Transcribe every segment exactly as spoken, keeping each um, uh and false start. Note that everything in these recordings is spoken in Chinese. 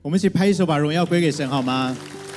我们一起拍一手，把荣耀归给神，好吗？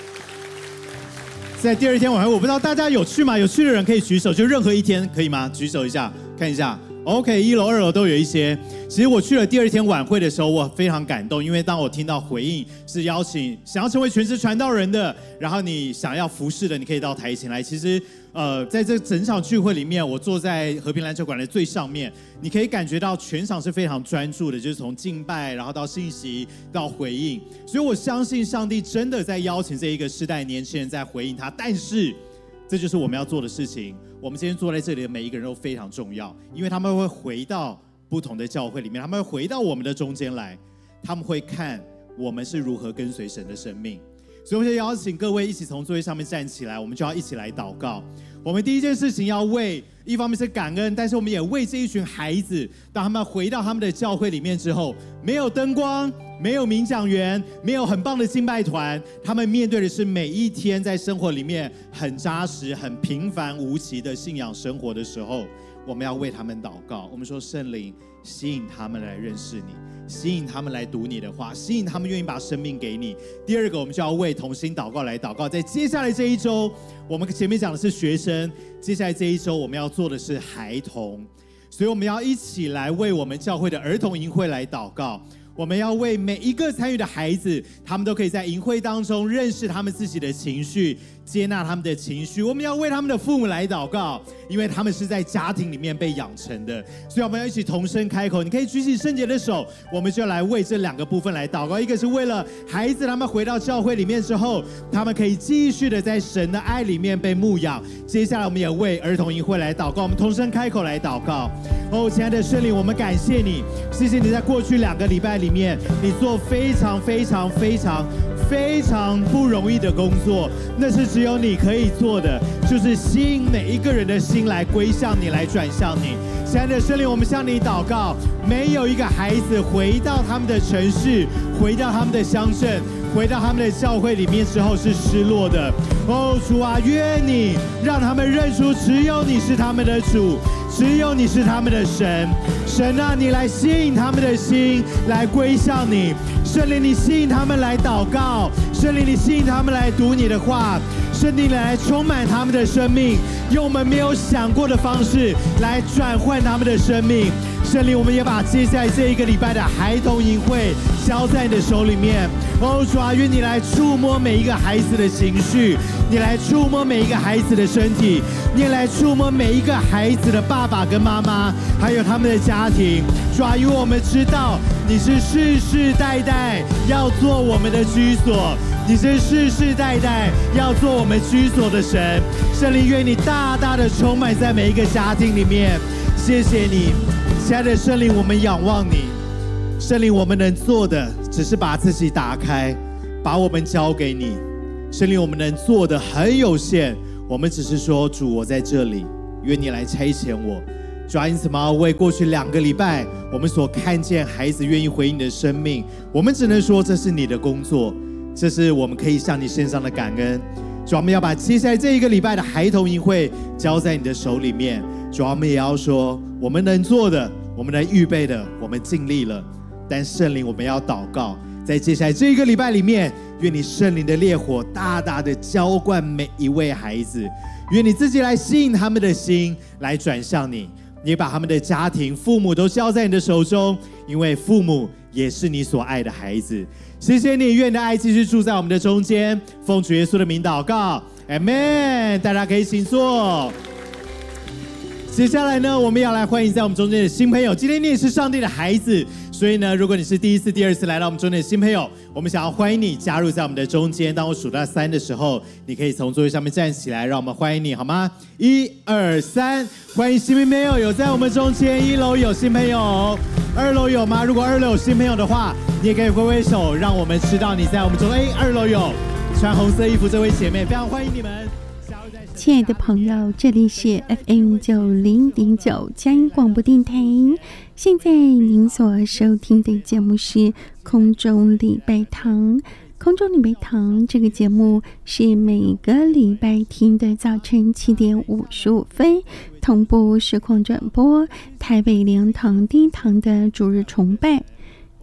在第二天晚上，我不知道大家有去吗？有去的人可以举手，就任何一天可以吗？举手一下，看一下。OK， 一楼、二楼都有一些。其实我去了第二天晚会的时候，我非常感动，因为当我听到回应是邀请想要成为全职传道人的，然后你想要服侍的，你可以到台前来。其实，呃，在这整场聚会里面，我坐在和平篮球馆的最上面，你可以感觉到全场是非常专注的，就是从敬拜，然后到信息，到回应。所以我相信上帝真的在邀请这一个世代年轻人在回应他，但是这就是我们要做的事情。我们今天坐在这里的每一个人都非常重要，因为他们会回到不同的教会里面，他们会回到我们的中间来，他们会看我们是如何跟随神的生命。所以我想邀请各位一起从座位上面站起来，我们就要一起来祷告。我们第一件事情要为，一方面是感恩，但是我们也为这一群孩子，当他们回到他们的教会里面之后，没有灯光，没有冥讲员，没有很棒的敬拜团，他们面对的是每一天在生活里面很扎实、很平凡无奇的信仰生活的时候，我们要为他们祷告。我们说，圣灵吸引他们来认识你，吸引他们来读你的话，吸引他们愿意把生命给你。第二个，我们就要为同心祷告来祷告。在接下来这一周，我们前面讲的是学生，接下来这一周我们要做的是孩童，所以我们要一起来为我们教会的儿童营会来祷告。我们要为每一个参与的孩子，他们都可以在营会当中认识他们自己的情绪，接纳他们的情绪。我们要为他们的父母来祷告，因为他们是在家庭里面被养成的，所以我们要一起同声开口。你可以举起圣洁的手，我们就来为这两个部分来祷告。一个是为了孩子，他们回到教会里面之后，他们可以继续的在神的爱里面被牧养。接下来我们也为儿童营会来祷告，我们同声开口来祷告。哦，亲爱的圣灵，我们感谢你，谢谢你在过去两个礼拜里面，你做非常非常非常非常不容易的工作，那是只有你可以做的，就是吸引每一个人的心来归向你，来转向你。亲爱的圣灵，我们向你祷告，没有一个孩子回到他们的城市，回到他们的乡镇，回到他们的教会里面之后是失落的。哦，主啊，愿你让他们认出只有你是他们的主，只有你是他们的神。神啊，你来吸引他们的心来归向你。圣灵，你吸引他们来祷告，圣灵，你吸引他们来读你的话，圣灵来充满他们的生命，用我们没有想过的方式来转换他们的生命。圣灵，我们也把接下来这一个礼拜的孩童营会交在你的手里面。哦，主啊，愿你来触摸每一个孩子的情绪，你来触摸每一个孩子的身体，你来触摸每一个孩子的爸爸跟妈妈，还有他们的家庭。主啊，因为我们知道你是世世代代要做我们的居所，你是世世代代要做我们居所的神。圣灵，愿你大大的充满在每一个家庭里面。谢谢你，亲爱的圣灵，我们仰望你。圣灵，我们能做的只是把自己打开，把我们交给你。圣灵，我们能做的很有限，我们只是说，主，我在这里，愿你来差遣我。主啊，因此我们要为过去两个礼拜我们所看见孩子愿意回应你的生命，我们只能说这是你的工作，这是我们可以向你献上的感恩。主啊，我们要把接下来这一个礼拜的孩童营会交在你的手里面。主啊，我们也要说，我们能做的，我们能预备的，我们尽力了。但圣灵，我们要祷告，在接下来这一个礼拜里面，愿你圣灵的烈火大大的浇灌每一位孩子，愿你自己来吸引他们的心，来转向你。你把他们的家庭、父母都交在你的手中，因为父母也是你所爱的孩子。谢谢你，愿你的爱继续住在我们的中间。奉主耶稣的名祷告 ，Amen。大家可以请坐。接下来呢，我们要来欢迎在我们中间的新朋友。今天你也是上帝的孩子，所以呢，如果你是第一次、第二次来到我们中间的新朋友，我们想要欢迎你加入在我们的中间。当我数到三的时候，你可以从座位上面站起来，让我们欢迎你，好吗？一二三，欢迎新朋友有在我们中间。一楼有新朋友，二楼有吗？如果二楼有新朋友的话，你也可以挥挥手，让我们知道你在我们中间。哎，二楼有穿红色衣服这位姐妹，非常欢迎你们。 亲爱的朋友，这里是 F M 九零点九佳音广播电台。现在您所收听的节目是空中礼拜堂。空中礼拜堂这个节目是每个礼拜天的早晨七点五十五分同步实况转播台北灵堂第一堂的主日崇拜。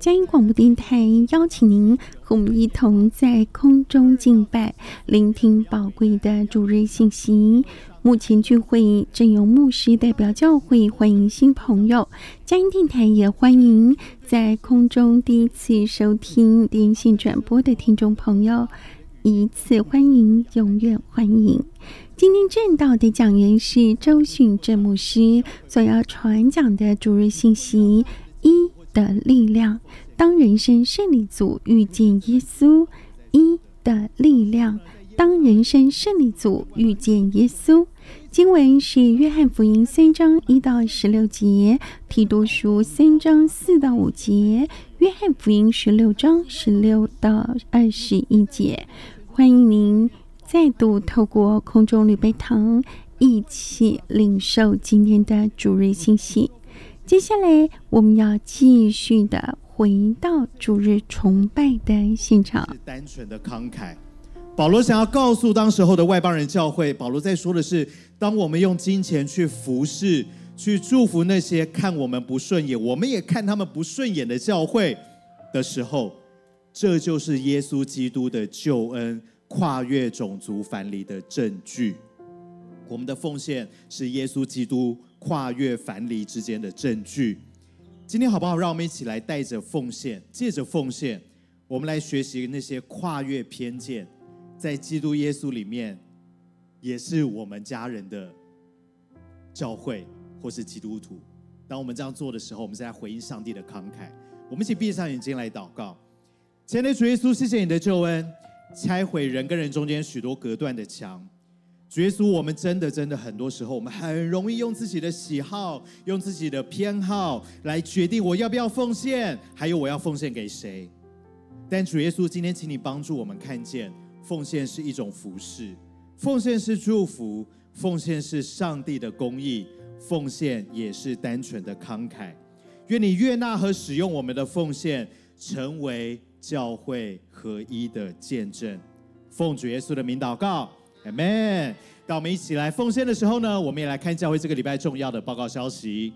佳音广播电台邀请您和我们一同在空中敬拜，聆听宝贵的主日信息。目前聚会正由牧师代表教会欢迎新朋友，佳音电台也欢迎在空中第一次收听连线转播的听众朋友，一次欢迎，永远欢迎。今天正道的讲员是周训正牧师所要传讲的主日信息一的力量，当人生胜利组遇见耶稣。一的力量，当人生胜利组遇见耶稣。经文是约翰福音三章一到十六节，提多书三章四到五节，约翰福音十六章十六到二十一节。欢迎您再度透过空中礼拜堂一起领受今天的主日信息。接下来我们要继续的回到主日崇拜的现场。 是单纯的慷慨。保罗想要告诉当时候的外邦人教会，保罗在说的是，当我们用金钱去服侍、去祝福那些看我们不顺眼，我们也看他们不顺眼的教会的时候，这就是耶稣基督的救恩跨越种族藩篱的证据。我们的奉献是耶稣基督跨越藩篱之间的证据。今天好不好，让我们一起来带着奉献，借着奉献，我们来学习那些跨越偏见，在基督耶稣里面也是我们家人的教会或是基督徒。当我们这样做的时候，我们是在回应上帝的慷慨。我们一起闭上眼睛来祷告。亲爱的主耶稣，谢谢你的救恩，拆毁人跟人中间许多隔断的墙。主耶稣，我们真的真的很多时候，我们很容易用自己的喜好，用自己的偏好来决定我要不要奉献，还有我要奉献给谁。但主耶稣，今天请你帮助我们看见，奉献是一种服事，奉献是祝福，奉献是上帝的公义，奉献也是单纯的慷慨。愿你悦纳和使用我们的奉献，成为教会合一的见证。奉主耶稣的名祷告，Amen。当我们一起来奉献的时候呢，我们也来看教会这个礼拜重要的报告消息。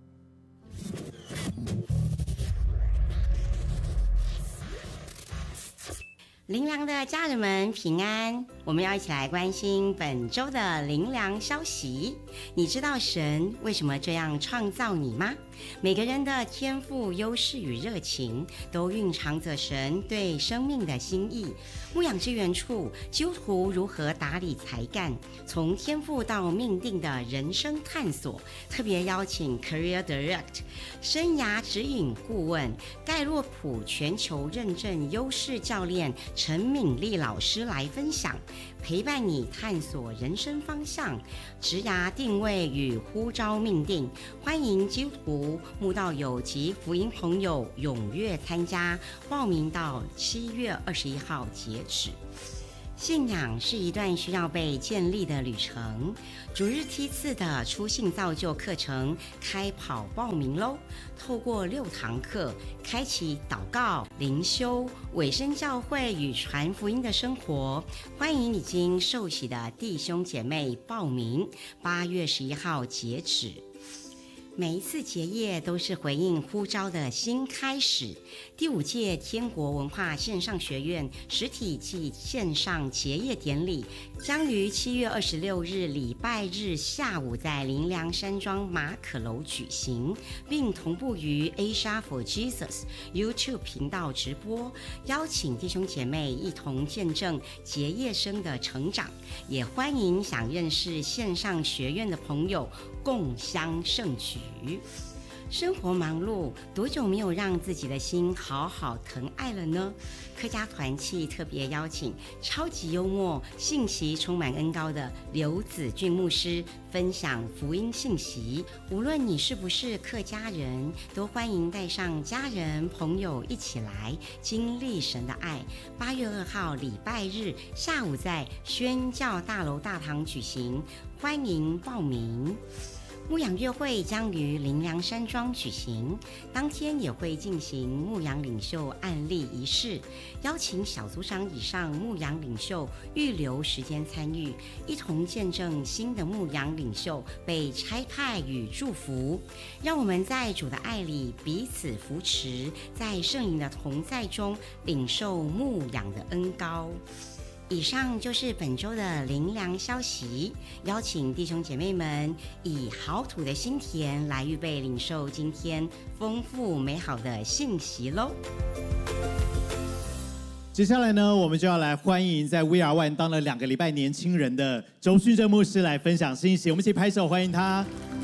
灵粮的家人们平安，我们要一起来关心本周的灵粮消息。你知道神为什么这样创造你吗？每个人的天赋、优势与热情，都蕴藏着神对生命的心意。牧养之源处，基督徒如何打理才干，从天赋到命定的人生探索，特别邀请 Career Direct 生涯指引顾问盖洛普全球认证优势教练陈敏丽老师来分享，陪伴你探索人生方向、职涯定位与呼召命定。欢迎基督徒、慕道友及福音朋友踊跃参加，报名到七月二十一号截止。信仰是一段需要被建立的旅程，主日梯次的初信造就课程开跑报名喽！透过六堂课，开启祷告、灵修、委身教会与传福音的生活。欢迎已经受洗的弟兄姐妹报名，八月十一号截止。每一次结业都是回应呼召的新开始。第五届天国文化线上学院实体暨线上结业典礼将于七月二十六日礼拜日下午在灵粮山庄马可楼举行，并同步于 Asia for Jesus YouTube 频道直播，邀请弟兄姐妹一同见证结业生的成长，也欢迎想认识线上学院的朋友共襄盛举。生活忙碌，多久没有让自己的心好好疼爱了呢？客家团契特别邀请超级幽默、信息充满恩膏的刘子俊牧师分享福音信息。无论你是不是客家人，都欢迎带上家人朋友一起来经历神的爱。八月二号礼拜日下午在宣教大楼大堂举行，欢迎报名。 牧养月会将于灵粮山庄举行，当天也会进行牧养领袖案例仪式，邀请小组长以上牧养领袖预留时间参与，一同见证新的牧养领袖被差派与祝福。让我们在主的爱里彼此扶持，在圣灵的同在中领受牧养的恩膏。以上就是本周的灵粮消息，邀请弟兄姐妹们以好土的心田来预备领受今天丰富美好的信息咯。 接下来呢，我们就要来欢迎在 V R One 当了两个礼拜年轻人的周旭正牧师来分享信息，我们一起拍手欢迎他。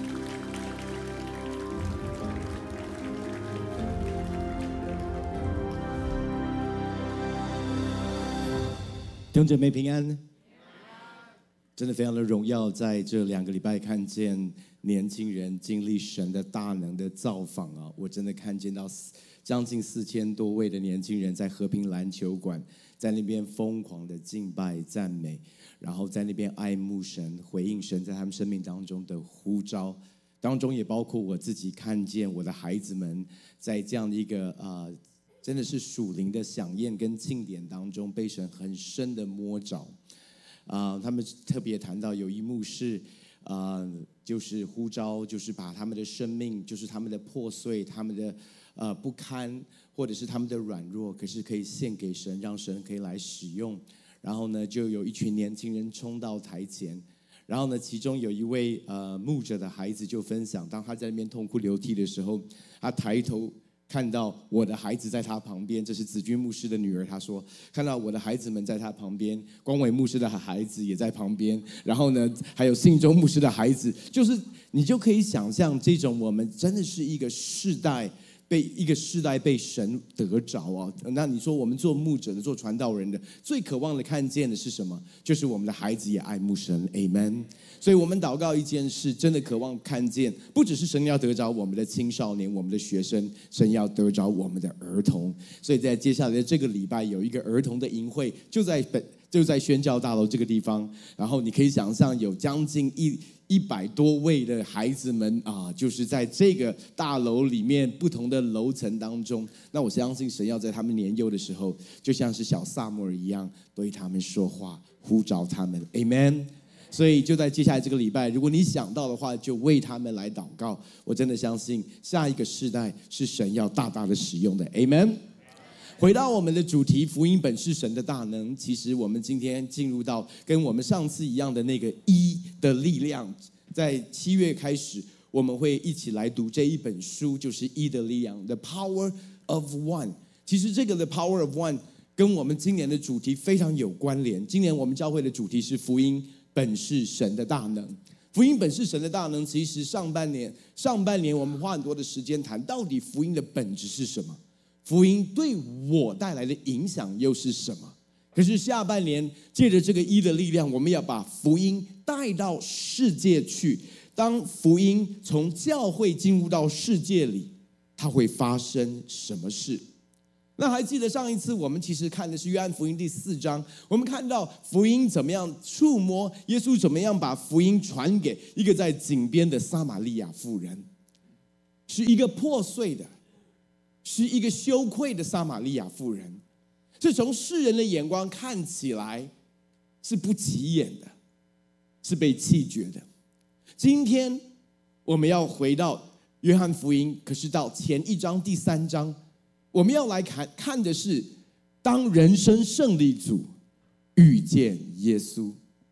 弟兄姐妹平安，真的非常的荣耀，在这两个礼拜看见年轻人经历神的大能的造访啊！我真的看见到将近四千多位的年轻人在和平篮球馆，在那边疯狂的敬拜赞美，然后在那边爱慕神，回应神在他们生命当中的呼召，当中也包括我自己看见我的孩子们在这样的一个啊。呃真的是属灵的飨宴跟庆典当中被神很深的摸着啊、呃！他们特别谈到有一幕是啊、呃，就是呼召，就是把他们的生命，就是他们的破碎，他们的呃不堪，或者是他们的软弱，可是可以献给神，让神可以来使用。然后呢，就有一群年轻人冲到台前，然后呢，其中有一位呃牧者的孩子就分享，当他在那边痛哭流涕的时候，他抬头看到我的孩子在他旁边，这是子君牧师的女儿，她说看到我的孩子们在他旁边，光伟牧师的孩子也在旁边，然后呢还有信中牧师的孩子，就是你就可以想象这种我们真的是一个世代被一个世代被神得着啊！那你说我们做牧者的、做传道人的，最渴望的看见的是什么？就是我们的孩子也爱慕神 ，Amen。所以我们祷告一件事，真的渴望看见，不只是神要得着我们的青少年、我们的学生，神要得着我们的儿童。所以在接下来的这个礼拜，有一个儿童的营会，就在本就在宣教大楼这个地方。然后你可以想象，有将近一。一百多位的孩子们啊，就是在这个大楼里面不同的楼层当中。那我相信神要在他们年幼的时候，就像是小撒母耳一样，对他们说话，呼召他们 ，Amen。所以就在接下来这个礼拜，如果你想到的话，就为他们来祷告。我真的相信下一个世代是神要大大的使用的 ，Amen。回到我们的主题，福音本是神的大能。其实我们今天进入到跟我们上次一样的那个一的力量，在七月开始，我们会一起来读这一本书，就是一的力量 The Power of One。 其实这个 The Power of One 跟我们今年的主题非常有关联。今年我们教会的主题是福音本是神的大能。福音本是神的大能，其实上半年上半年我们花很多的时间谈到底福音的本质是什么，福音对我带来的影响又是什么？可是下半年借着这个一的力量，我们要把福音带到世界去。当福音从教会进入到世界里，它会发生什么事？那还记得上一次我们其实看的是约翰福音第四章，我们看到福音怎么样触摸，耶稣怎么样把福音传给一个在井边的撒玛利亚妇人，是一个破碎的，是一个羞愧的撒玛利亚妇人，是从世人的眼光看起来是不起眼的，是被弃绝的。今天我们要回到约翰福音，可是到前一章第三章，我们要来看看的是当人生胜利组遇见耶稣。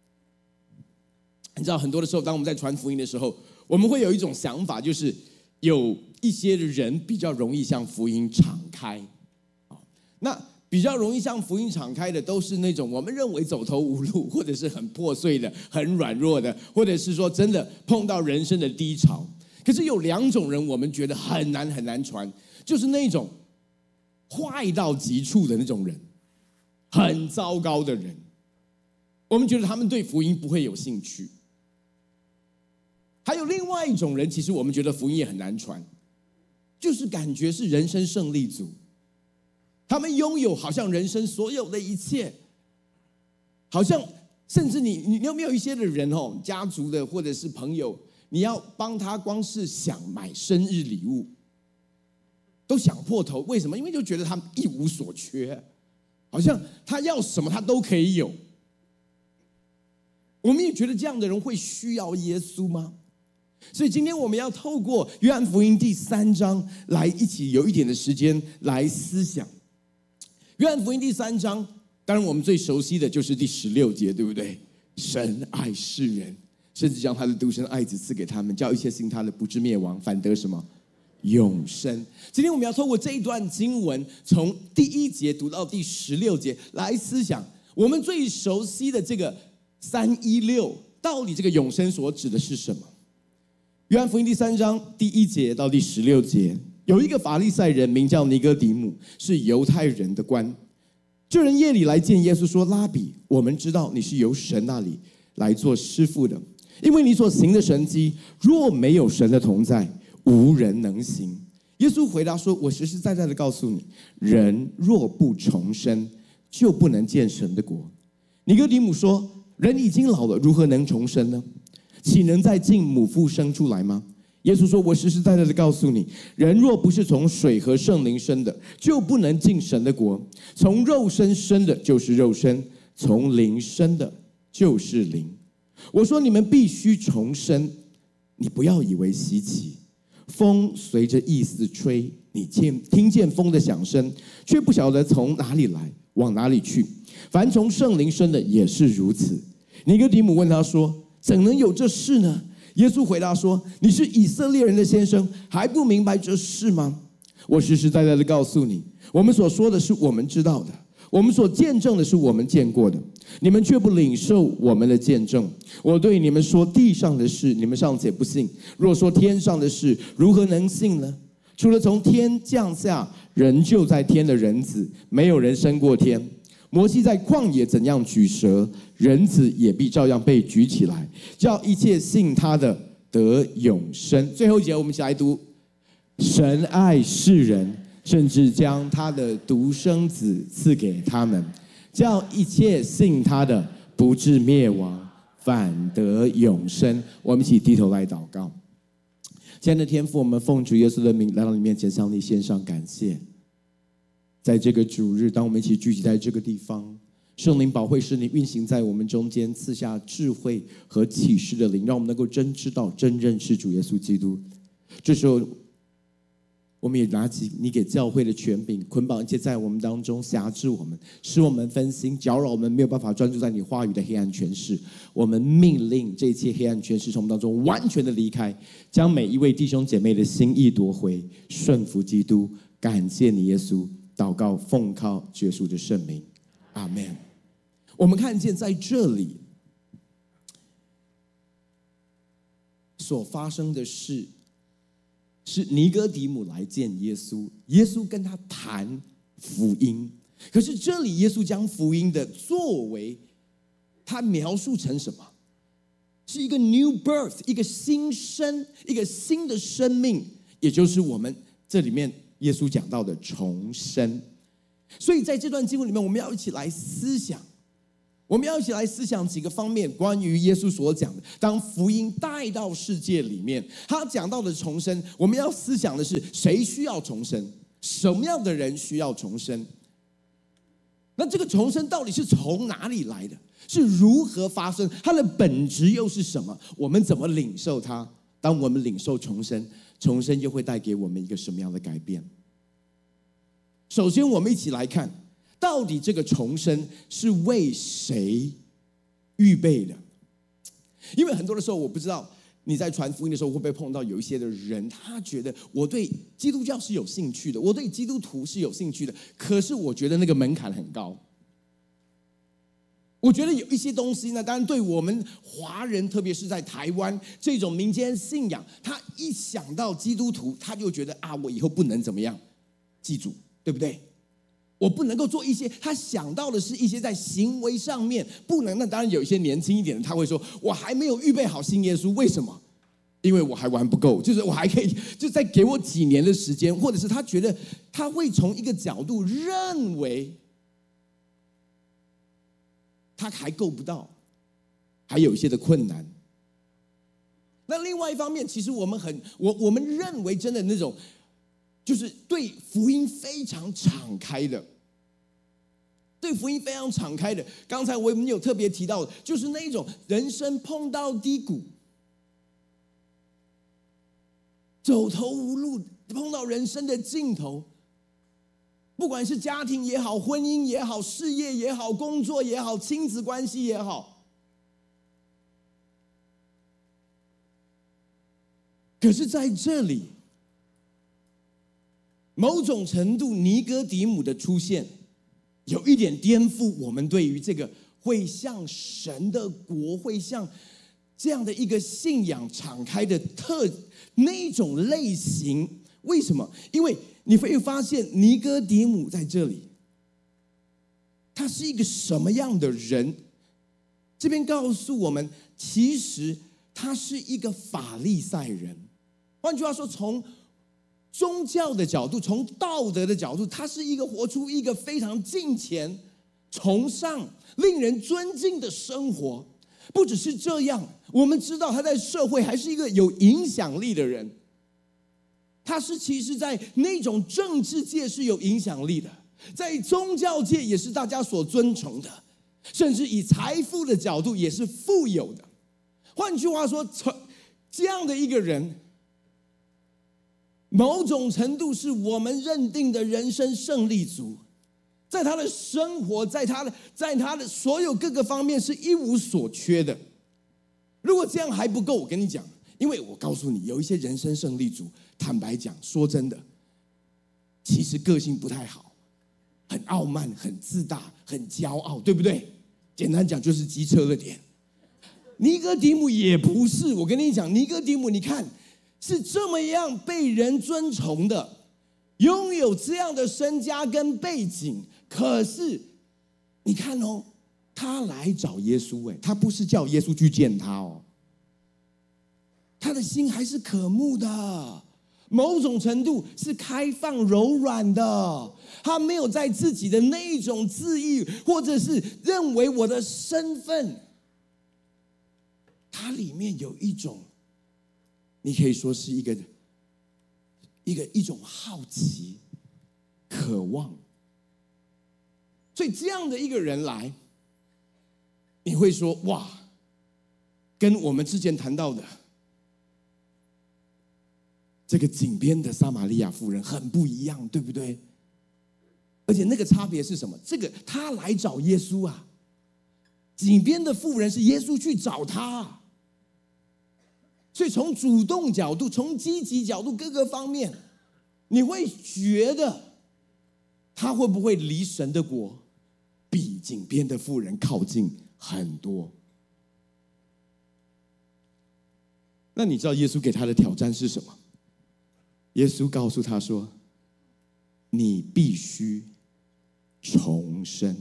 你知道很多的时候，当我们在传福音的时候，我们会有一种想法，就是有一些人比较容易向福音敞开。那比较容易向福音敞开的，都是那种我们认为走投无路，或者是很破碎的、很软弱的，或者是说真的碰到人生的低潮。可是有两种人，我们觉得很难很难传，就是那种坏到极处的那种人，很糟糕的人，我们觉得他们对福音不会有兴趣。还有另外一种人，其实我们觉得福音也很难传，就是感觉是人生胜利组，他们拥有好像人生所有的一切，好像甚至你你有没有一些的人哦，家族的或者是朋友， 你要帮他光是想买生日礼物都想破头，为什么？因为就觉得他一无所缺，好像他要什么他都可以有。我们也觉得这样的人会需要耶稣吗？所以今天我们要透过约翰福音第三章来一起有一点的时间来思想。约翰福音第三章，当然我们最熟悉的就是第十六节，对不对？神爱世人，甚至将他的独生爱子赐给他们，叫一切信他的不至灭亡，反得什么？永生。今天我们要透过这一段经文，从第一节读到第十六节来思想我们最熟悉的这个三一六，到底这个永生所指的是什么？约翰福音第三章第一节到第十六节，有一个法利赛人名叫尼哥底母，是犹太人的官。这人夜里来见耶稣说：拉比，我们知道你是由神那里来做师傅的，因为你所行的神迹，若没有神的同在，无人能行。耶稣回答说：我实实在在的告诉你，人若不重生，就不能见神的国。尼哥底母说：人已经老了，如何能重生呢？岂能再进母腹生出来吗？耶稣说：我实实在在的告诉你，人若不是从水和圣灵生的，就不能进神的国。从肉身生的就是肉身，从灵生的就是灵。我说你们必须重生，你不要以为稀奇。风随着意思吹，你听见风的响声，却不晓得从哪里来，往哪里去。凡从圣灵生的也是如此。尼哥底母问他说：怎能有这事呢？耶稣回答说：你是以色列人的先生，还不明白这事吗？我实实在在的告诉你，我们所说的是我们知道的，我们所见证的是我们见过的，你们却不领受我们的见证。我对你们说地上的事，你们尚且不信，若说天上的事，如何能信呢？除了从天降下人就在天的人子，没有人升过天。摩西在旷野怎样举蛇，人子也必照样被举起来，叫一切信他的得永生。最后一节我们一起来读：神爱世人，甚至将他的独生子赐给他们，叫一切信他的不至灭亡，反得永生。我们一起低头来祷告。亲爱的天父，我们奉主耶稣的名来到你面前，向你献上感谢。在这个主日，当我们一起聚集在这个地方，圣灵保惠师你运行在我们中间，赐下智慧和启示的灵，让我们能够真知道、真认识主耶稣基督。这时候我们也拿起你给教会的权柄，捆绑一切在我们当中辖制我们，使我们分心，搅扰我们没有办法专注在你话语的黑暗权势。我们命令这一切黑暗权势从我们当中完全的离开，将每一位弟兄姐妹的心意夺回，顺服基督。感谢你耶稣，祷告奉靠主耶稣的圣名，阿们。我们看见在这里所发生的事，是尼哥底母来见耶稣，耶稣跟他谈福音。可是这里耶稣将福音的作为，他描述成什么？是一个 new birth， 一个新生，一个新的生命，也就是我们这里面耶稣讲到的重生。所以在这段经文里面，我们要一起来思想，我们要一起来思想几个方面关于耶稣所讲的，当福音带到世界里面，他讲到的重生，我们要思想的是谁需要重生，什么样的人需要重生。那这个重生到底是从哪里来的，是如何发生，它的本质又是什么，我们怎么领受它？当我们领受重生，重生又会带给我们一个什么样的改变？首先我们一起来看，到底这个重生是为谁预备的？因为很多的时候，我不知道你在传福音的时候会不会碰到有一些的人，他觉得我对基督教是有兴趣的，我对基督徒是有兴趣的，可是我觉得那个门槛很高。我觉得有一些东西呢，当然对我们华人，特别是在台湾这种民间信仰，他一想到基督徒，他就觉得啊，我以后不能怎么样记住，对不对？我不能够做一些，他想到的是一些在行为上面不能。那当然有一些年轻一点的，他会说我还没有预备好信耶稣，为什么？因为我还玩不够，就是我还可以，就再给我几年的时间，或者是他觉得他会从一个角度认为他还够不到，还有一些的困难。 那另外一方面，其实我们很我我们认为真的那种，就是对福音非常敞开的，对福音非常敞开的。刚才我们有特别提到的，就是那一种人生碰到低谷，走投无路，碰到人生的尽头，不管是家庭也好，婚姻也好，事业也好，工作也好，亲子关系也好。可是在这里，某种程度尼哥底母的出现，有一点颠覆我们对于这个会向神的国，会向这样的一个信仰敞开的特那一种类型。为什么？因为你会发现尼哥底母在这里，他是一个什么样的人？这边告诉我们，其实他是一个法利赛人。换句话说，从宗教的角度，从道德的角度，他是一个活出一个非常敬虔、崇尚、令人尊敬的生活。不只是这样，我们知道他在社会还是一个有影响力的人。他是其实在那种政治界是有影响力的，在宗教界也是大家所尊崇的，甚至以财富的角度也是富有的。换句话说，这样的一个人，某种程度是我们认定的人生胜利组，在他的生活，在他的在他的所有各个方面是一无所缺的。如果这样还不够，我跟你讲，因为我告诉你，有一些人生胜利组，坦白讲，说真的，其实个性不太好，很傲慢，很自大，很骄傲，对不对？简单讲就是机车了点。尼哥底母也不是，我跟你讲，尼哥底母，你看。是这么样被人尊崇的，拥有这样的身家跟背景，可是你看哦，他来找耶稣，哎，他不是叫耶稣去见他哦，他的心还是渴慕的，某种程度是开放柔软的，他没有在自己的那种自义，或者是认为我的身份，它里面有一种。你可以说是一个一个一种好奇、渴望，所以这样的一个人来，你会说哇，跟我们之前谈到的这个井边的撒玛利亚妇人很不一样，对不对？而且那个差别是什么？这个他来找耶稣啊，井边的妇人是耶稣去找他啊。所以从主动角度，从积极角度，各个方面，你会觉得他会不会离神的国比井边的妇人靠近很多？那你知道耶稣给他的挑战是什么？耶稣告诉他说：“你必须重生。”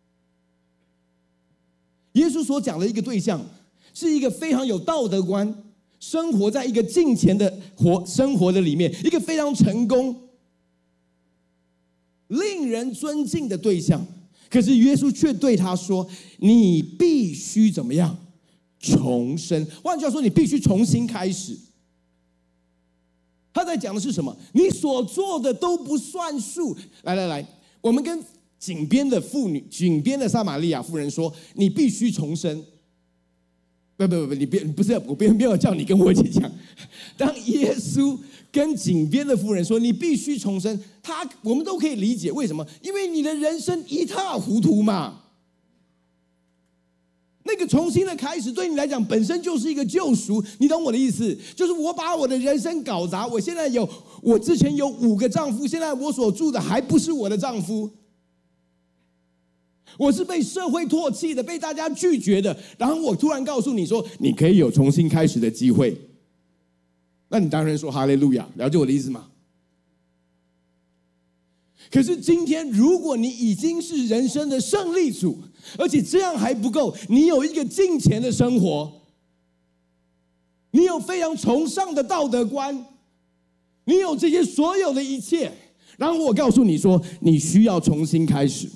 耶稣所讲的一个对象是一个非常有道德观。生活在一个敬虔的活生活的里面，一个非常成功、令人尊敬的对象。可是耶稣却对他说：“你必须怎么样？重生。”换句话说，你必须重新开始。他在讲的是什么？你所做的都不算数。来来来，我们跟井边的妇女、井边的撒玛利亚妇人说：“你必须重生。”不不不，你别不是我别没有叫你跟我一起讲。当耶稣跟井边的妇人说你必须重生，他我们都可以理解为什么？因为你的人生一塌糊涂嘛。那个重新的开始对你来讲本身就是一个救赎，你懂我的意思？就是我把我的人生搞砸，我现在有我之前有五个丈夫，现在我所住的还不是我的丈夫。我是被社会唾弃的，被大家拒绝的，然后我突然告诉你说你可以有重新开始的机会，那你当然说哈利路亚，了解我的意思吗？可是今天如果你已经是人生的胜利组，而且这样还不够，你有一个敬虔的生活，你有非常崇尚的道德观，你有这些所有的一切，然后我告诉你说你需要重新开始，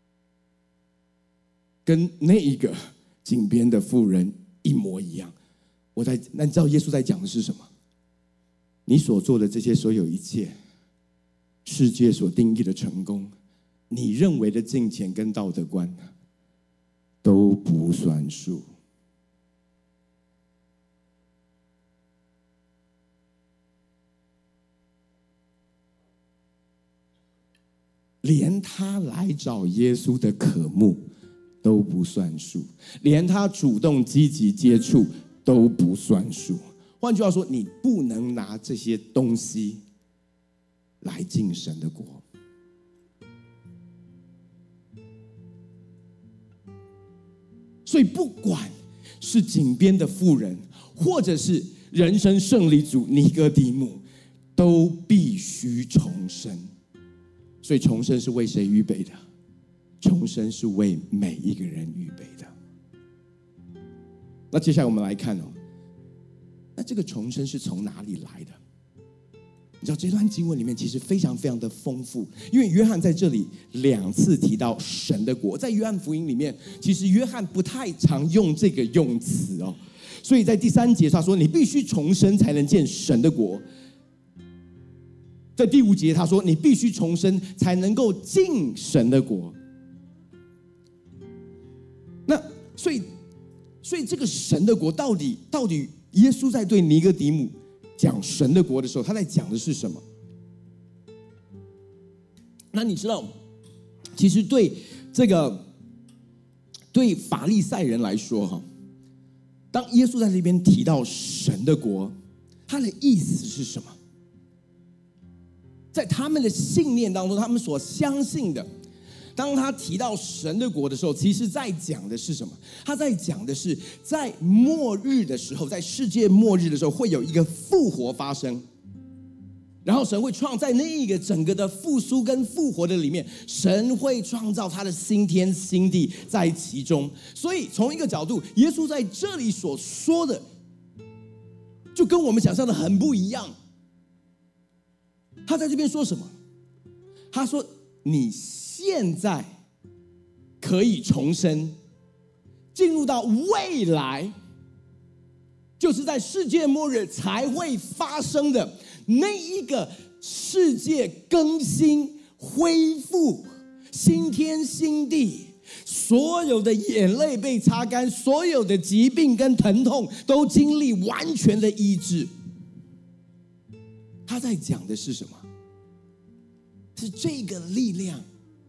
跟那一个井边的妇人一模一样。 我在，那你知道耶稣在讲的是什么？你所做的这些所有一切，世界所定义的成功，你认为的金钱跟道德观都不算数。连他来找耶稣的渴慕都不算数，连他主动积极接触都不算数。换句话说，你不能拿这些东西来进神的国。所以不管是井边的妇人，或者是人生胜利组尼哥底母，都必须重生。所以重生是为谁预备的？重生是为每一个人预备的。那接下来我们来看哦，那这个重生是从哪里来的？你知道这段经文里面其实非常非常的丰富，因为约翰在这里两次提到神的国。在约翰福音里面，其实约翰不太常用这个用词哦，所以在第三节他说你必须重生才能见神的国。在第五节他说你必须重生才能够进神的国。那所以所以这个神的国到底到底耶稣在对尼哥底母讲神的国的时候，他在讲的是什么？那你知道，其实对这个对法利赛人来说哈，当耶稣在这边提到神的国，他的意思是什么？在他们的信念当中，他们所相信的，当他提到神的国的时候，其实在讲的是什么？他在讲的是在末日的时候，在世界末日的时候，会有一个复活发生，然后神会创在那个整个的复苏跟复活的里面，神会创造他的新天新地在其中。所以从一个角度，耶稣在这里所说的就跟我们想象的很不一样。他在这边说什么？他说你现在可以重生，进入到未来，就是在世界末日才会发生的那一个世界更新、恢复、新天新地，所有的眼泪被擦干，所有的疾病跟疼痛都经历完全的医治。他在讲的是什么？是这个力量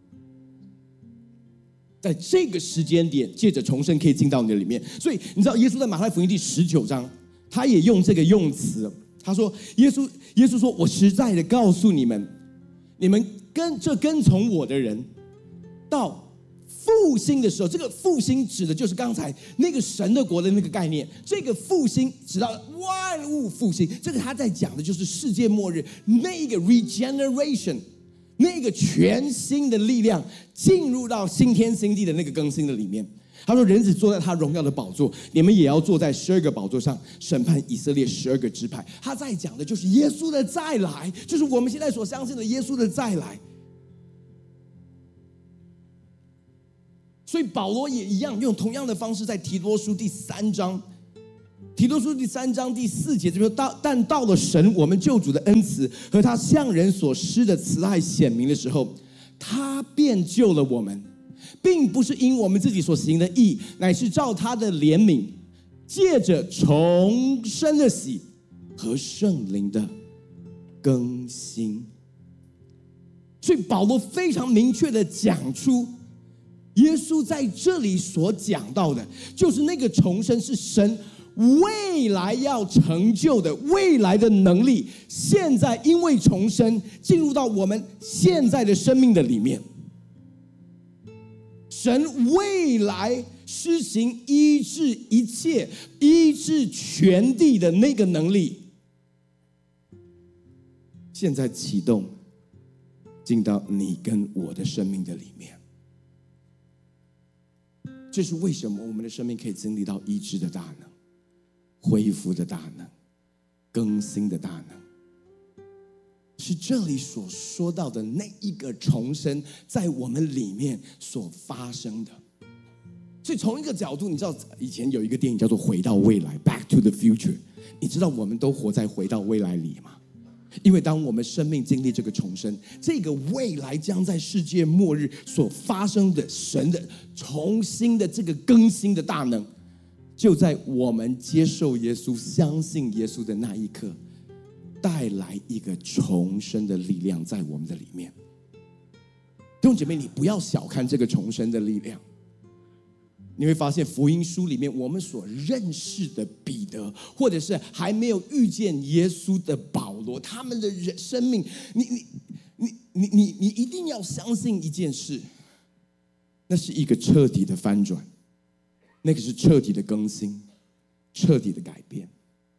在这个时间点借着重生可以进到你的里面。所以你知道耶稣在马太福音第十九章他也用这个用词，他说耶稣耶稣说，我实在的告诉你们，你们跟这跟从我的人到复兴的时候，这个复兴指的就是刚才那个神的国的那个概念。这个复兴指到万物复兴，这个他在讲的就是世界末日那一个 regeneration， 那个全新的力量进入到新天新地的那个更新的里面。他说人子坐在他荣耀的宝座，你们也要坐在十二个宝座上审判以色列十二个支派。他在讲的就是耶稣的再来，就是我们现在所相信的耶稣的再来。所以保罗也一样用同样的方式，在提多书第三章提多书第三章第四节这边到，但到了神我们救主的恩慈和他向人所施的慈爱显明的时候，他便救了我们，并不是因我们自己所行的义，乃是照他的怜悯，借着重生的喜和圣灵的更新。所以保罗非常明确的讲出，耶稣在这里所讲到的就是那个重生是神未来要成就的未来的能力，现在因为重生进入到我们现在的生命的里面。神未来施行医治一切、医治全地的那个能力，现在启动进到你跟我的生命的里面。这是为什么我们的生命可以经历到医治的大能、恢复的大能、更新的大能，是这里所说到的那一个重生在我们里面所发生的。 所以从一个角度，你知道以前有一个电影叫做《回到未来》 （Back to the Future）， 你知道我们都活在回到未来里吗？因为当我们生命经历这个重生，这个未来将在世界末日所发生的神的重新的这个更新的大能，就在我们接受耶稣、相信耶稣的那一刻，带来一个重生的力量在我们的里面。弟兄姐妹，你不要小看这个重生的力量。你会发现福音书里面我们所认识的彼得，或者是还没有遇见耶稣的保罗，他们的人生命，你你你你你你一定要相信一件事，那是一个彻底的翻转，那个是彻底的更新，彻底的改变，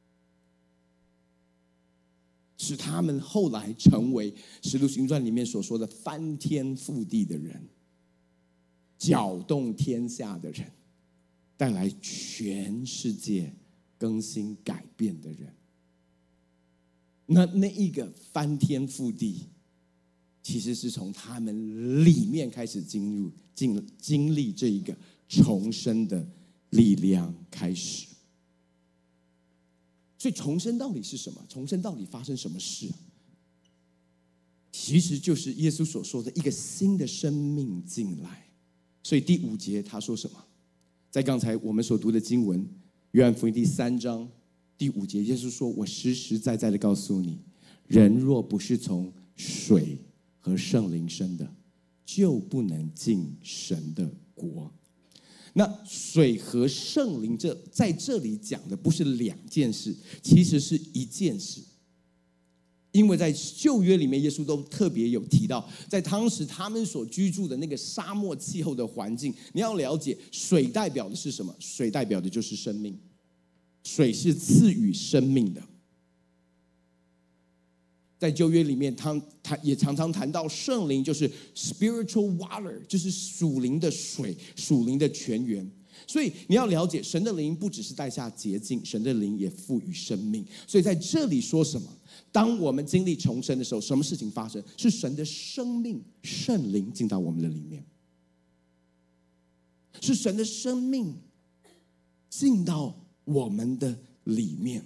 使他们后来成为使徒行传里面所说的翻天覆地的人，搅动天下的人，带来全世界更新改变的人。那那一个翻天覆地，其实是从他们里面开始进入经经历这一个重生的力量开始。所以重生到底是什么？重生到底发生什么事？其实就是耶稣所说的一个新的生命进来。所以第五节他说什么？在刚才我们所读的经文，约翰福音第三章第五节，耶稣说：“我实实在在的告诉你，人若不是从水和圣灵生的，就不能进神的国。”那水和圣灵这在这里讲的不是两件事，其实是一件事。因为在旧约里面，耶稣都特别有提到，在当时他们所居住的那个沙漠气候的环境，你要了解，水代表的是什么？水代表的就是生命，水是赐予生命的。在旧约里面，他他也常常谈到圣灵，就是 spiritual water， 就是属灵的水，属灵的泉源。所以你要了解，神的灵不只是带下洁净，神的灵也赋予生命。所以在这里说什么？当我们经历重生的时候，什么事情发生？是神的生命圣灵进到我们的里面，是神的生命进到我们的里面。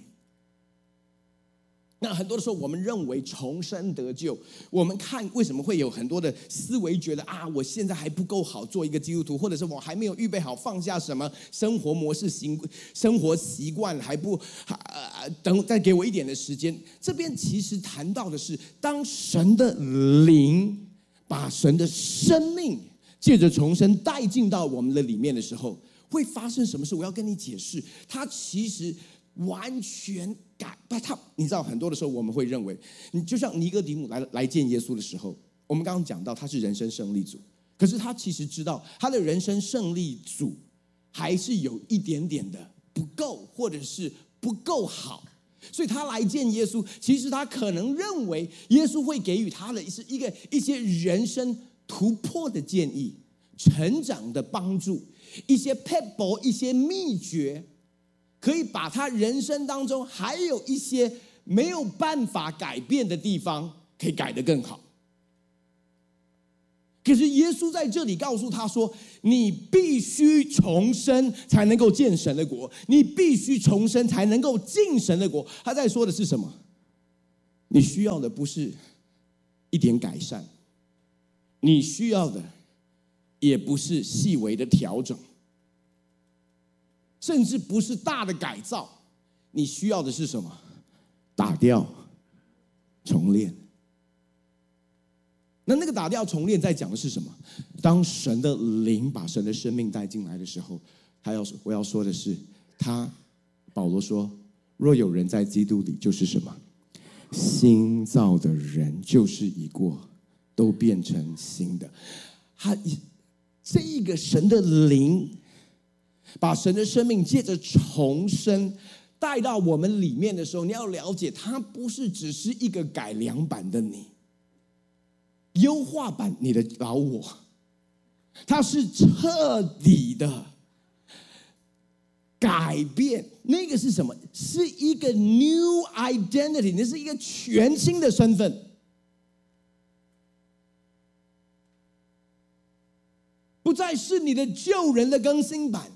那很多的时候我们认为重生得救，我们看为什么会有很多的思维，觉得啊，我现在还不够好做一个基督徒，或者是我还没有预备好放下什么生活模式、行生活习惯，还不、啊、等再给我一点的时间。这边其实谈到的是，当神的灵把神的生命借着重生带进到我们的里面的时候，会发生什么事？我要跟你解释，它其实完全改，他你知道，很多的时候我们会认为，你就像尼哥底母来来见耶稣的时候，我们刚刚讲到他是人生胜利组，可是他其实知道他的人生胜利组还是有一点点的不够，或者是不够好，所以他来见耶稣，其实他可能认为耶稣会给予他的是一个一些人生突破的建议、成长的帮助、一些撇步、一些秘诀，可以把他人生当中还有一些没有办法改变的地方，可以改得更好。可是耶稣在这里告诉他说，你必须重生才能够见神的国，你必须重生才能够进神的国。他在说的是什么？你需要的不是一点改善，你需要的也不是细微的调整，甚至不是大的改造，你需要的是什么？打掉重练。那那个打掉重练在讲的是什么？当神的灵把神的生命带进来的时候，他要我要说的是，他保罗说，若有人在基督里，就是什么？新造的人，旧事已过，都变成新的。他这一个神的灵把神的生命借着重生带到我们里面的时候，你要了解，它不是只是一个改良版的你，优化版你的老我，它是彻底的改变。那个是什么？是一个 new identity， 那是一个全新的身份。 不再是你的旧人的更新版，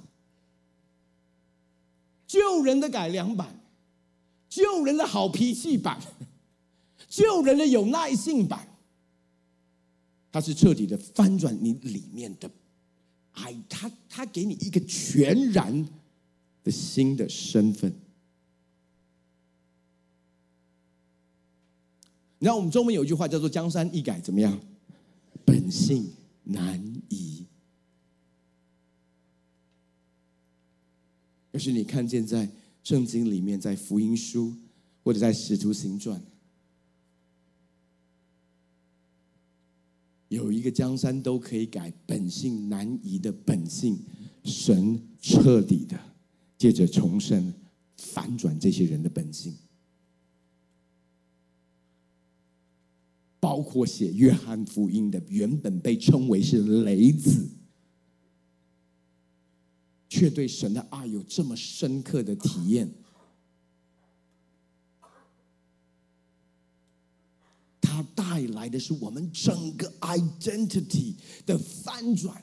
旧人的改良版，旧人的好脾气版，旧人的有耐性版。它是彻底的翻转你里面的爱，它它给你一个全然的新的身份。你知道我们中文有一句话叫做江山易改，怎么样？本性难移。要是你看见在圣经里面，在福音书或者在使徒行传，有一个江山都可以改，本性难移的本性，神彻底的借着重生反转这些人的本性，包括写约翰福音的原本被称为是雷子，却对神的爱有这么深刻的体验。它带来的是我们整个 identity 的翻转。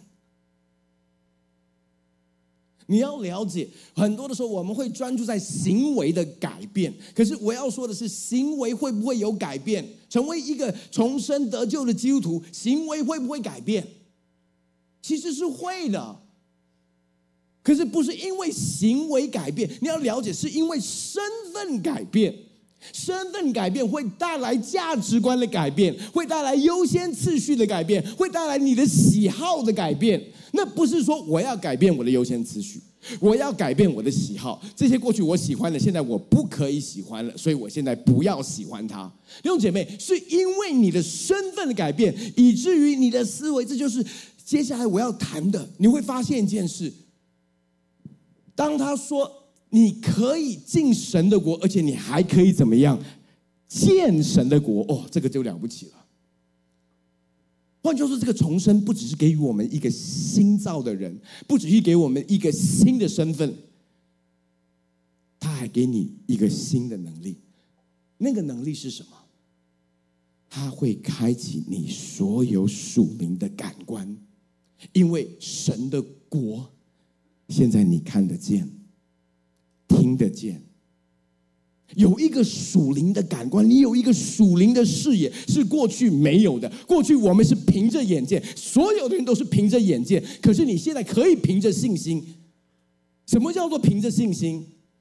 你要了解，很多的时候我们会专注在行为的改变，可是我要说的是，行为会不会有改变？成为一个重生得救的基督徒，行为会不会改变？其实是会的，可是不是因为行为改变，你要了解，是因为身份改变。身份改变会带来价值观的改变，会带来优先次序的改变，会带来你的喜好的改变。那不是说我要改变我的优先次序，我要改变我的喜好，这些过去我喜欢的，现在我不可以喜欢了，所以我现在不要喜欢它。弟兄姐妹，是因为你的身份的改变，以至于你的思维，这就是接下来我要谈的。你会发现一件事，当他说你可以进神的国，而且你还可以怎么样？见神的国，哦，这个就了不起了。换句话说，这个重生不只是给予我们一个新造的人，不只是给我们一个新的身份，他还给你一个新的能力。那个能力是什么？他会开启你所有属灵的感官，因为神的国现在你看得见，听得见，有一个属灵的感官，你有一个属灵的视野，是过去没有的。过去我们是凭着眼见，所有的人都是凭着眼见，可是你现在可以凭着信心。什么叫做凭着信心？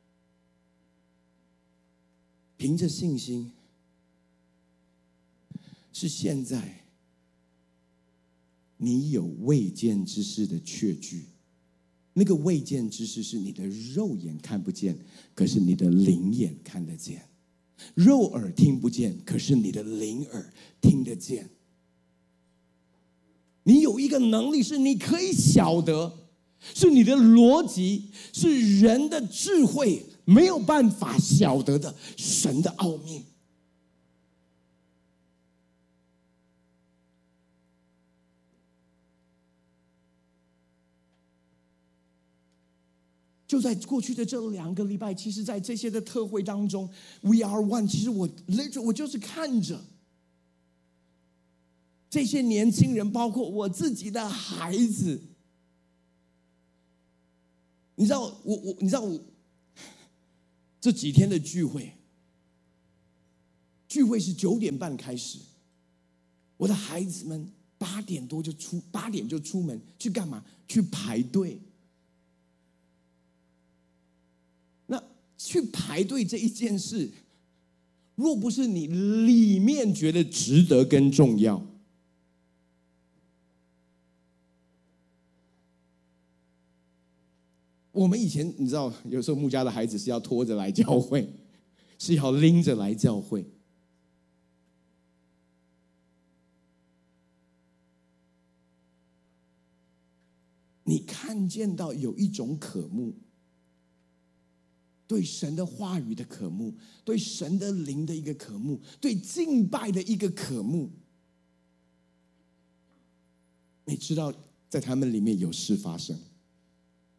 凭着信心是现在你有未见之事的确据。那个未见之事是你的肉眼看不见，可是你的灵眼看得见；肉耳听不见，可是你的灵耳听得见。你有一个能力是你可以晓得，是你的逻辑，是人的智慧没有办法晓得的神的奥秘。就在过去的这两个礼拜，其实在这些的特会当中 We are one， 其实我 literally 我就是看着这些年轻人，包括我自己的孩子。你知道我我你知道我这几天的聚会，聚会是九点半开始，我的孩子们八点多就出八点就出门去干嘛？去排队。那去排队这一件事，若不是你里面觉得值得跟重要，我们以前你知道，有时候牧家的孩子是要拖着来教会，是要拎着来教会。你看见到有一种渴慕，对神的话语的渴慕，对神的灵的一个渴慕，对敬拜的一个渴慕。你知道，在他们里面有事发生。